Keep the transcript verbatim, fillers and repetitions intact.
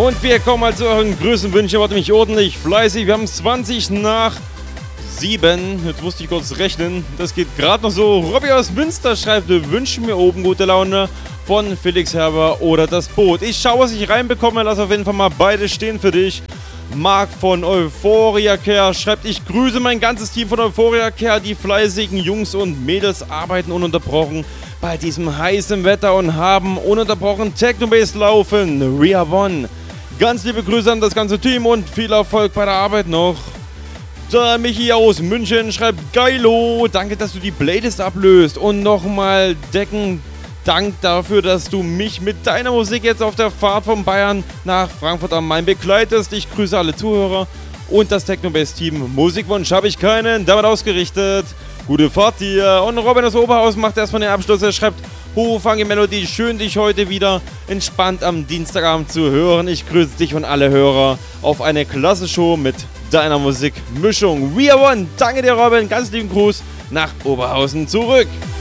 Und wir kommen mal zu euren Grüßen, Wünschen, warte mich ordentlich fleißig. Wir haben zwanzig nach sieben. Jetzt musste ich kurz rechnen. Das geht gerade noch so. Robby aus Münster schreibt, wir wünschen mir oben gute Laune von Felix Herber oder das Boot. Ich schaue, was ich reinbekomme. Lass auf jeden Fall mal beide stehen für dich. Marc von Euphoria Care schreibt, ich grüße mein ganzes Team von Euphoria Care. Die fleißigen Jungs und Mädels arbeiten ununterbrochen bei diesem heißen Wetter und haben ununterbrochen Technobase laufen. We are one. Ganz liebe Grüße an das ganze Team und viel Erfolg bei der Arbeit noch. Der Michi aus München schreibt, geilo, danke, dass du die Playlist ablöst. Und nochmal Decken, Dank dafür, dass du mich mit deiner Musik jetzt auf der Fahrt von Bayern nach Frankfurt am Main begleitest. Ich grüße alle Zuhörer und das Technobase-Team. Musikwunsch habe ich keinen, damit ausgerichtet. Gute Fahrt dir. Und Robin aus Oberhaus macht erstmal den Abschluss. Er schreibt, Ho, Funky Melody, schön dich heute wieder entspannt am Dienstagabend zu hören. Ich grüße dich und alle Hörer auf eine klasse Show mit deiner Musikmischung. We are one. Danke dir, Robin. Ganz lieben Gruß nach Oberhausen zurück.